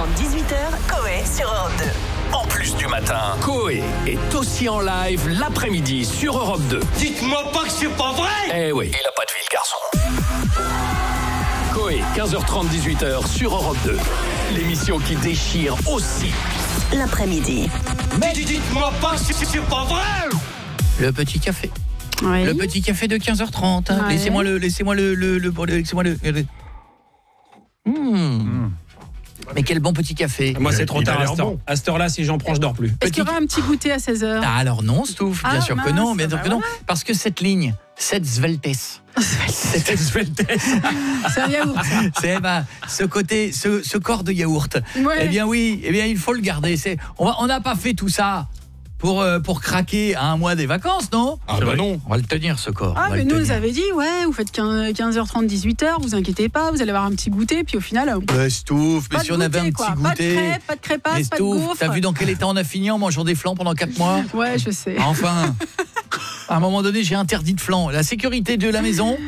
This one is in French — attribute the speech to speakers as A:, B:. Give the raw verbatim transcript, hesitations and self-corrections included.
A: trente, dix-huit heures, Coé sur Europe deux.
B: En plus du matin, Coé est aussi en live l'après-midi sur Europe deux.
C: Dites-moi pas que c'est pas vrai!
B: Eh oui, il a pas de vie, le garçon. Coé, quinze heures trente, dix-huit heures sur Europe deux. L'émission qui déchire aussi
A: L'après-midi.
C: Mais dites-moi pas que c'est, c'est pas vrai!
D: Le petit café.
E: Oui.
D: Le petit café de quinze heures trente.
E: Ouais.
D: Laissez-moi le laissez-moi le le, le, le laissez-moi le, le... Mmh. Mmh. Mais quel bon petit café.
F: Moi, c'est trop
G: Il a
F: tard à
G: l'air
F: cette heure.
G: bon.
F: À cette heure-là, si j'en prends, je dors plus.
E: Est-ce qu'il y aura un petit goûter à seize heures?
D: Ah, alors non, Stouff, bien
E: Ah,
D: sûr que
E: mince,
D: non, bien sûr
E: bah
D: que non,
E: voilà.
D: parce que cette ligne, cette sveltesse, cette sveltesse,
E: C'est un yaourt.
D: c'est bah, ce côté, ce, ce corps de yaourt.
E: Ouais.
D: Eh bien oui, eh bien il faut le garder. C'est, on va, on n'a pas fait tout ça pour euh, pour craquer à un mois des vacances, non?
G: Ah bah non.
D: On va le tenir ce corps.
E: Ah,
D: on va
E: mais
D: le
E: nous, on nous
D: tenir.
E: avait dit, ouais, vous faites quinze heures trente, dix-huit heures, vous inquiétez pas, vous allez avoir un petit goûter, puis au final.
D: Ouais, Stouff, mais
E: Pas
D: si
E: de
D: on avait un
E: goûter,
D: petit
E: quoi.
D: goûter.
E: Pas de crêpes, pas de crêpasses,
D: Mais
E: pas de
D: Stouff,
E: gaufres.
D: t'as vu dans quel état on a fini en mangeant des flans pendant quatre mois?
E: Ouais, je sais.
D: Enfin, à un moment donné, j'ai interdit de flan. La sécurité de la maison.